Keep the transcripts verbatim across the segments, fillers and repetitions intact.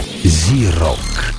Зирок.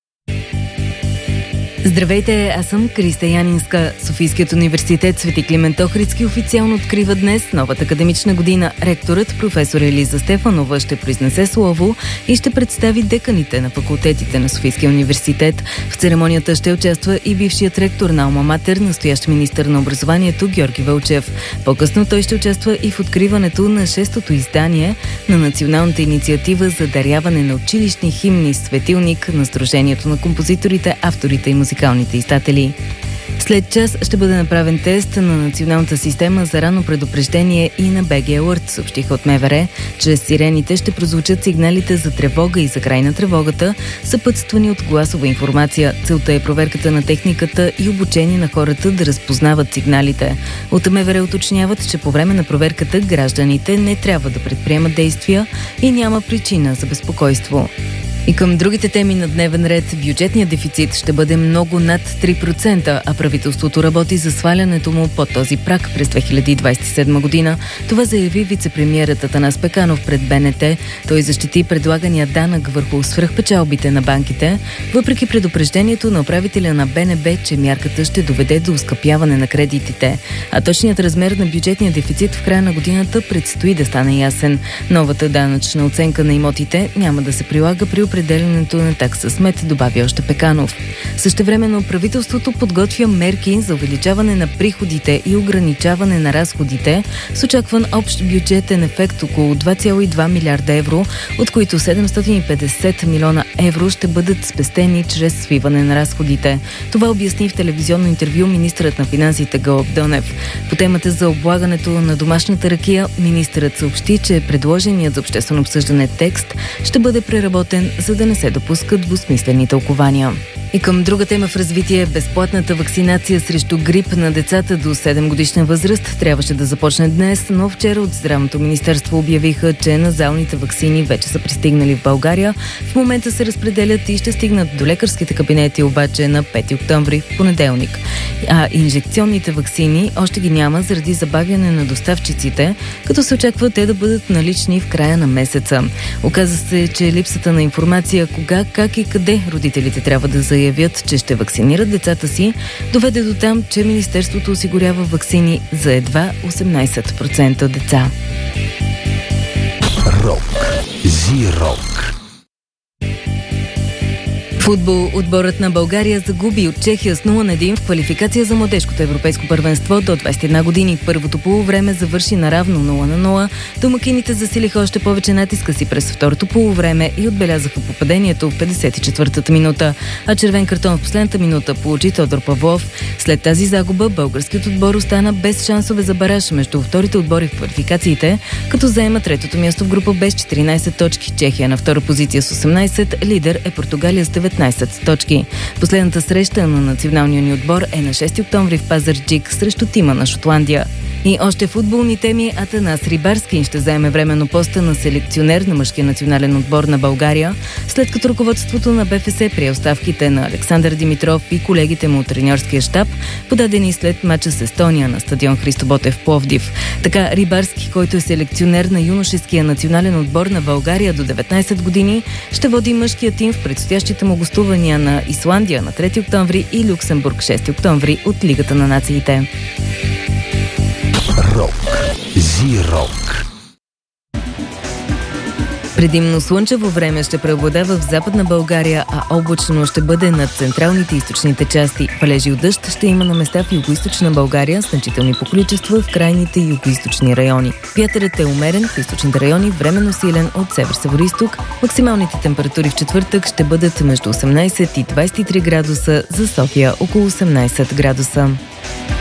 Здравейте, аз съм Криста Янинска. Софийският университет Свети Климент Охридски официално открива днес новата академична година. Ректорът, професор Елиза Стефанова, ще произнесе слово и ще представи деканите на факултетите на Софийския университет. В церемонията ще участва и бившият ректор на Алма Матер, настоящ министър на образованието Георги Вълчев. По-късно той ще участва и в откриването на шестото издание на националната инициатива за даряване на училищни химни "Светилник" на Сдружението на композиторите, авторите и музикалните издатели. След час ще бъде направен тест на националната система за ранно предупреждение и на БГ Alert, съобщиха от МВР. Чрез сирените ще прозвучат сигналите за тревога и за край на тревогата, съпътствани от гласова информация. Целта е проверката на техниката и обучение на хората да разпознават сигналите. От МВР уточняват, че по време на проверката гражданите не трябва да предприемат действия и няма причина за безпокойство. И към другите теми на дневен ред, бюджетният дефицит ще бъде много над три процента, а правителството работи за свалянето му под този праг през две хиляди двадесет и седма година. Това заяви вицепремиерът Атанас Пеканов пред БНТ. Той защити предлагания данък върху свръхпечалбите на банките, въпреки предупреждението на управителя на БНБ, че мярката ще доведе до оскъпяване на кредитите. А точният размер на бюджетния дефицит в края на годината предстои да стане ясен. Новата данъчна оценка на имотите няма да се прилага при определенето на такса смет, добави още Пеканов. Същевременно правителството подготвя мерки за увеличаване на приходите и ограничаване на разходите с очакван общ бюджетен ефект около два цяло и две милиарда евро, от които седемстотин и петдесет милиона евро ще бъдат спестени чрез свиване на разходите. Това обясни в телевизионно интервю министърът на финансите Гълъб Донев. По темата за облагането на домашната ракия, министърът съобщи, че предложеният за обществено обсъждане текст ще бъде преработен, за да не се допускат двусмислени тълкования. И към друга тема в развитие, безплатната вакцинация срещу грип на децата до седем годишна възраст трябваше да започне днес, но вчера от Здравното министерство обявиха, че назалните ваксини вече са пристигнали в България. В момента се разпределят и ще стигнат до лекарските кабинети обаче на пети октомври, в понеделник. А инжекционните ваксини още ги няма заради забавяне на доставчиците, като се очаква те да бъдат налични в края на месеца. Оказа се, че липсата на информация кога, как и къде родителите трябва да заявят, че ще вакцинират децата си, доведе до там, че Министерството осигурява ваксини за едва осемнадесет процента деца. Рок. Зирок. Футбол. Отборът на България загуби от Чехия с нула на един в квалификация за младежкото европейско първенство до двадесет и една години. Първото полувреме завърши наравно нула на нула. Домакините засилиха още повече натиска си през второто полувреме и отбелязаха попадението в петдесет и четвъртата минута. А червен картон в последната минута получи Тодор Павлов. След тази загуба българският отбор остана без шансове за бараж между вторите отбори в квалификациите, като заема третото място в група без четиринадесет точки. Чехия на втора позиция с осемнадесет, лидер е Португалия с деветнадесет точки. Последната среща на националния ни отбор е на шести октомври в Пазарджик срещу тима на Шотландия. И още футболни теми. Атанас Рибарски ще заеме временно поста на селекционер на мъжкия национален отбор на България, след като ръководството на БФС прие оставките на Александър Димитров и колегите му от треньорския щаб, подадени след мача с Естония на стадион Христо Ботев в Пловдив. Така Рибарски, който е селекционер на юношеския национален отбор на България до деветнадесет години, ще води мъжкия тим в предстоящите му гостувания на Исландия на трети октомври и Люксембург шести октомври от Лигата на нациите. Рок. Зирок. Предимно слънчево време ще преобладава в Западна България, а облачно ще бъде над централните и източните части. Валежи от дъжд ще има на места в югоизточна България, значителни по количество в крайните югоизточни райони. Вятърът е умерен в източните райони, временно силен от север-североизток. Максималните температури в четвъртък ще бъдат между осемнадесет и двадесет и три градуса, за София около осемнадесет градуса.